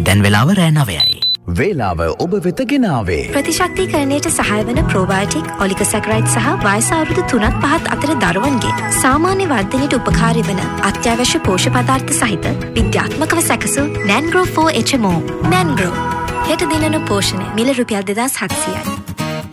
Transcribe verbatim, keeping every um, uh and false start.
දැන් වෙලාව රෑ නවයයි. වේලාව ඔබ වෙත ගෙනාවේ ප්‍රතිශක්තිකරණයට සහාය වන ප්‍රෝබයෝටික් ඔලිගොසැකරයිඩ් සහ වයස අවුරුදු තුනත් පහත් අතර දරුවන්ගේ සාමාන්‍ය වර්ධනයට උපකාරී වන අත්‍යවශ්‍ය පෝෂ්‍ය පදාර්ථ සහිත විද්‍යාත්මකව සැකසූ නැන්ග්‍රෝ ෆෝර් එච් එම් ඕ. නැන්ග්‍රෝ හෙට දිනන පෝෂණය මිල රුපියල් දෙදාස් හත්සියයි.